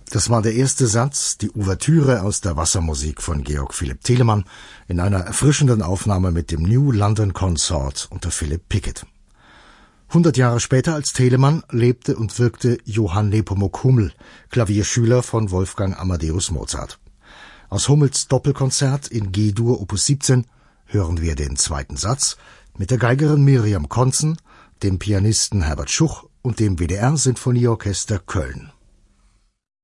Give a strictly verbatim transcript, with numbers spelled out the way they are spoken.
Das war der erste Satz, die Ouvertüre aus der Wassermusik von Georg Philipp Telemann in einer erfrischenden Aufnahme mit dem New London Consort unter Philip Pickett. Hundert Jahre später als Telemann lebte und wirkte Johann Nepomuk Hummel, Klavierschüler von Wolfgang Amadeus Mozart. Aus Hummels Doppelkonzert in G-Dur Opus siebzehn hören wir den zweiten Satz mit der Geigerin Miriam Konzen, dem Pianisten Herbert Schuch und dem W D R Sinfonieorchester Köln.